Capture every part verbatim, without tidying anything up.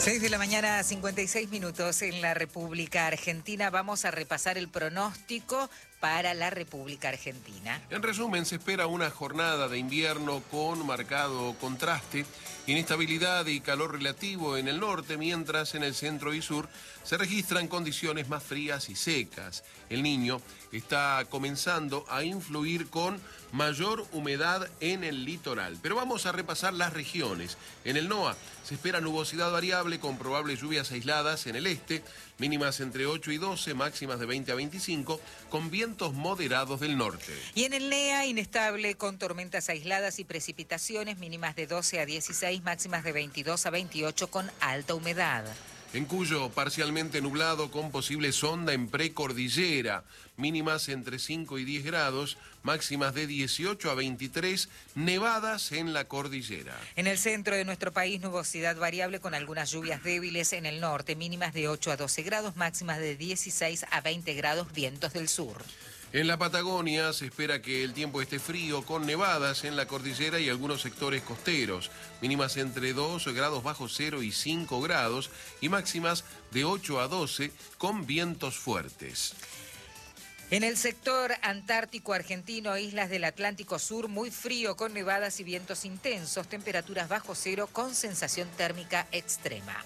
seis de la mañana, cincuenta y seis minutos en la República Argentina. Vamos a repasar el pronóstico para la República Argentina. En resumen, se espera una jornada de invierno con marcado contraste, inestabilidad y calor relativo en el norte, mientras en el centro y sur se registran condiciones más frías y secas. El Niño está comenzando a influir con mayor humedad en el litoral. Pero vamos a repasar las regiones. En el NOA se espera nubosidad variable con probables lluvias aisladas en el este, mínimas entre ocho y doce, máximas de veinte a veinticinco, con vientos moderados del norte. Y en el NEA, inestable con tormentas aisladas y precipitaciones, mínimas de doce a dieciséis, máximas de veintidós a veintiocho, con alta humedad. En Cuyo, parcialmente nublado con posible sonda en precordillera, mínimas entre cinco y diez grados, máximas de dieciocho a veintitrés, nevadas en la cordillera. En el centro de nuestro país, nubosidad variable con algunas lluvias débiles en el norte, mínimas de ocho a doce grados, máximas de dieciséis a veinte grados, vientos del sur. En la Patagonia se espera que el tiempo esté frío con nevadas en la cordillera y algunos sectores costeros, mínimas entre dos grados bajo cero y cinco grados y máximas de ocho a doce con vientos fuertes. En el sector antártico argentino, islas del Atlántico Sur, muy frío con nevadas y vientos intensos, temperaturas bajo cero con sensación térmica extrema.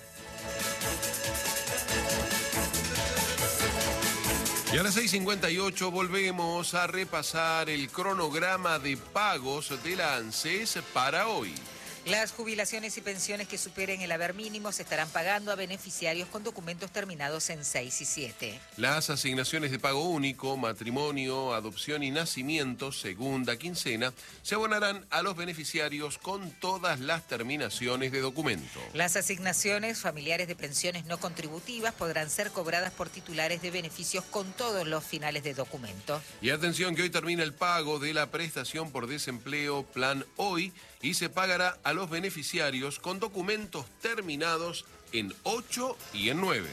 Y a las seis cincuenta y ocho volvemos a repasar el cronograma de pagos de la ANSES para hoy. Las jubilaciones y pensiones que superen el haber mínimo se estarán pagando a beneficiarios con documentos terminados en seis y siete. Las asignaciones de pago único, matrimonio, adopción y nacimiento, segunda quincena, se abonarán a los beneficiarios con todas las terminaciones de documento. Las asignaciones familiares de pensiones no contributivas podrán ser cobradas por titulares de beneficios con todos los finales de documento. Y atención que hoy termina el pago de la prestación por desempleo Plan Hoy y se pagará a los beneficiarios con documentos terminados en ocho y en nueve.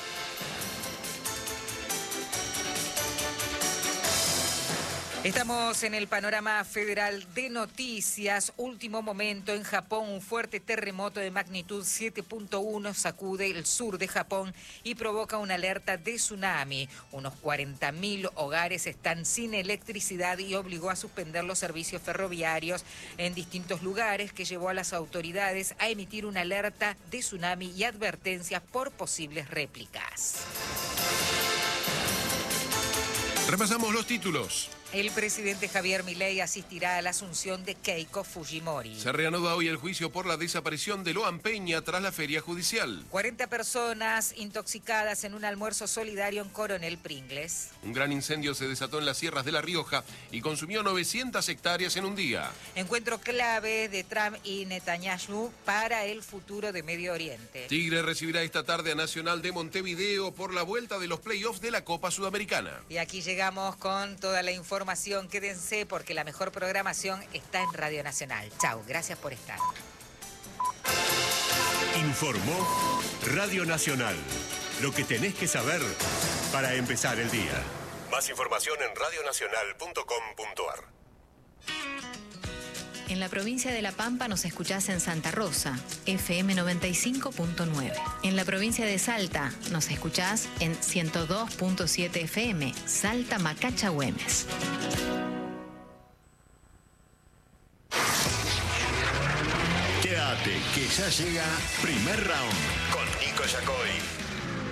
Estamos en el panorama federal de noticias. Último momento en Japón, un fuerte terremoto de magnitud siete punto uno sacude el sur de Japón y provoca una alerta de tsunami. Unos cuarenta mil hogares están sin electricidad y obligó a suspender los servicios ferroviarios en distintos lugares, que llevó a las autoridades a emitir una alerta de tsunami y advertencias por posibles réplicas. Repasamos los títulos. El presidente Javier Milei asistirá a la asunción de Keiko Fujimori. Se reanuda hoy el juicio por la desaparición de Loan Peña tras la feria judicial. cuarenta personas intoxicadas en un almuerzo solidario en Coronel Pringles. Un gran incendio se desató en las sierras de La Rioja y consumió novecientas hectáreas en un día. Encuentro clave de Trump y Netanyahu para el futuro de Medio Oriente. Tigre recibirá esta tarde a Nacional de Montevideo por la vuelta de los playoffs de la Copa Sudamericana. Y aquí llegamos con toda la información. Quédense porque la mejor programación está en Radio Nacional. Chau, gracias por estar. Informó Radio Nacional. Lo que tenés que saber para empezar el día. Más información en radio nacional punto com punto a r. En la provincia de La Pampa nos escuchás en Santa Rosa, F M noventa y cinco punto nueve. En la provincia de Salta nos escuchás en ciento dos punto siete F M, Salta Macacha Güemes. Quédate, que ya llega Primer Round con Nico Yacoy.